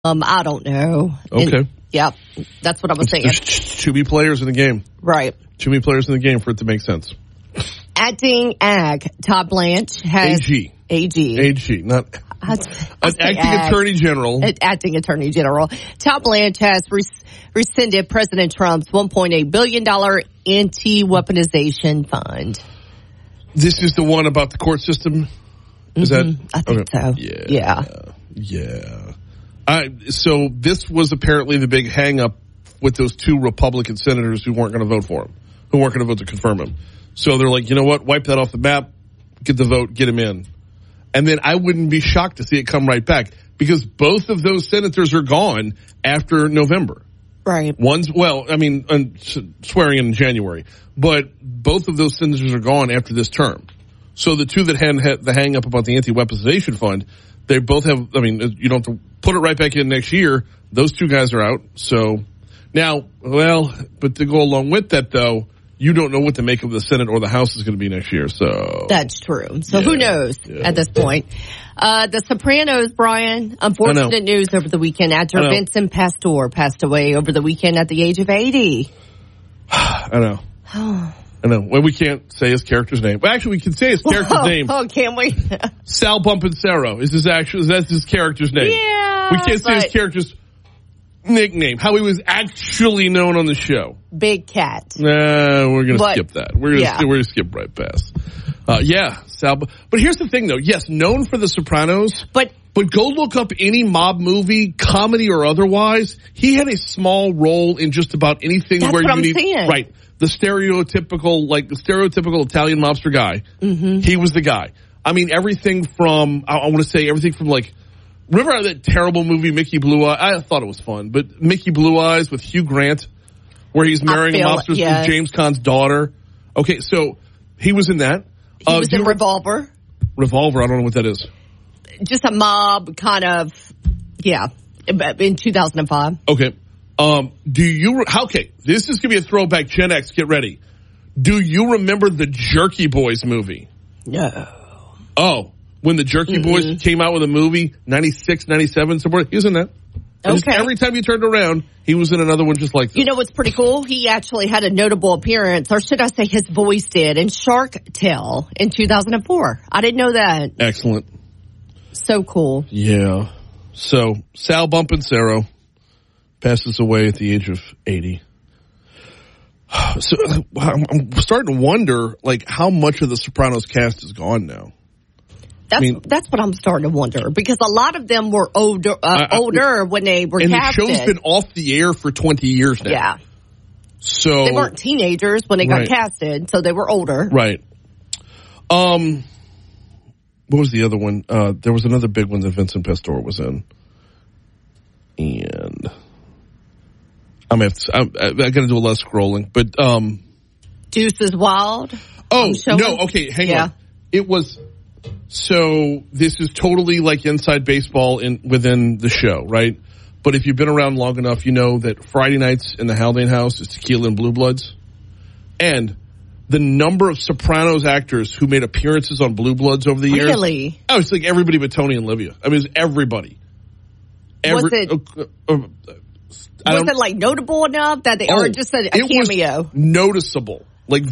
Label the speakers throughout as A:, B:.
A: I don't know.
B: Okay.
A: Yep. That's what I was saying.
B: There's too many players in the game.
A: Right.
B: Too many players in the game for it to make sense.
A: Acting Ag, Todd Blanche has... AG.
B: Not... Acting Attorney General.
A: Acting Attorney General. Todd Blanche has rescinded President Trump's $1.8 billion anti-weaponization fund.
B: This is the one about the court system? Is that?
A: I think so.
B: Yeah. So this was apparently the big hang-up with those two Republican senators who weren't going to vote for him, who weren't going to vote to confirm him. So they're like, you know what? Wipe that off the map. Get the vote. Get him in. And then I wouldn't be shocked to see it come right back because both of those senators are gone after November.
A: Right.
B: One's, swearing in January. But both of those senators are gone after this term. So the two that had the hang up about the anti-weaponization fund, they both have, you don't have to put it right back in next year. Those two guys are out. So now, but to go along with that, though, you don't know what to make of the Senate or the House is going to be next year. So
A: that's true. So who knows at this point? The Sopranos, Brian, unfortunate news over the weekend. Actor Vincent Pastore passed away over the weekend at the age of 80.
B: I know. Well, we can't say his character's name. Well, actually, we can say his character's name.
A: Oh, can't we?
B: Sal Bumpancero that's his character's name.
A: Yeah.
B: We can't say his character's nickname, how he was actually known on the show.
A: Big Cat.
B: We're going to skip that. We're going to skip right past. Sal. But here's the thing, though. Yes, known for The Sopranos. But go look up any mob movie, comedy or otherwise. He had a small role in just about anything.
A: That's
B: where
A: what
B: you
A: I'm
B: need
A: saying.
B: Right. The stereotypical Italian mobster guy. Mm-hmm. He was the guy. Everything from remember that terrible movie, Mickey Blue Eyes? I thought it was fun, but Mickey Blue Eyes with Hugh Grant, where he's marrying a mobster with James Caan's daughter. Okay, so he was in that.
A: He was in Revolver.
B: Revolver, I don't know what that is.
A: Just a mob kind of, in 2005.
B: Okay. This is going to be a throwback. Gen X, get ready. Do you remember the Jerky Boys movie?
A: No.
B: Oh, when the Jerky Boys came out with a movie, 96, 97, somewhere, he was in that. Okay. Every time you turned around, he was in another one just like this.
A: You know what's pretty cool? He actually had a notable appearance, or should I say his voice did, in Shark Tale in 2004. I didn't know that.
B: Excellent.
A: So cool.
B: Yeah. So, Sal Bumpancero passes away at the age of 80. So, I'm starting to wonder, how much of the Sopranos cast is gone now.
A: That's what I'm starting to wonder, because a lot of them were older when they were casted.
B: And the show's been off the air for 20 years now.
A: Yeah.
B: So
A: they weren't teenagers when they got casted, so they were older.
B: Right. What was the other one? There was another big one that Vincent Pastore was in. And I got to do a lot of scrolling, but
A: Deuce is Wild.
B: Oh, no, okay, hang on. It was... So this is totally like inside baseball within the show, right? But if you've been around long enough, you know that Friday nights in the Haldane house is Tequila and Blue Bloods. And the number of Sopranos actors who made appearances on Blue Bloods over the years.
A: Really?
B: Oh, it's like everybody but Tony and Livia. It was everybody.
A: Was it notable enough that they are just a cameo?
B: Was noticeable.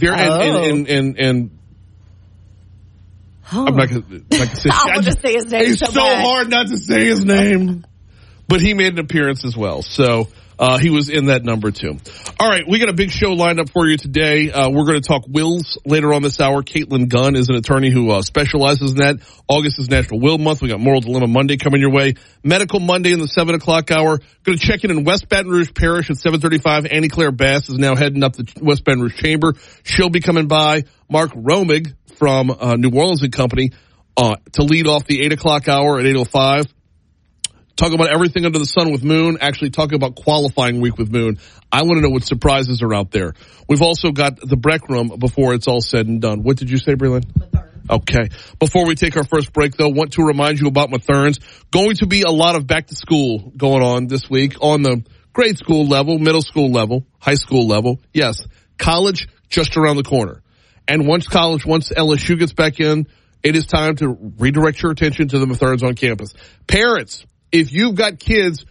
B: I'm not going to say.
A: I'll just say his name.
B: It's so hard not to say his name. But he made an appearance as well. So he was in that number too. All right, we got a big show lined up for you today. We're going to talk wills later on this hour. Caitlin Gunn is an attorney who specializes in that. August is National Will Month. We got Moral Dilemma Monday coming your way. Medical Monday in the 7 o'clock hour. Going to check in West Baton Rouge Parish at 7:35. Annie Claire Bass is now heading up the West Baton Rouge Chamber. She'll be coming by. Mark Romig from New Orleans and Company to lead off the 8 o'clock hour at 8:05. Talk about everything under the sun with Moon. Actually, talk about qualifying week with Moon. I want to know what surprises are out there. We've also got the Breck Room before it's all said and done. What did you say, Breland? Okay. Before we take our first break, though, want to remind you about Mathern's. Going to be a lot of back to school going on this week on the grade school level, middle school level, high school level. Yes, college just around the corner. And once LSU gets back in, it is time to redirect your attention to the Mathern's on campus. Parents, if you've got kids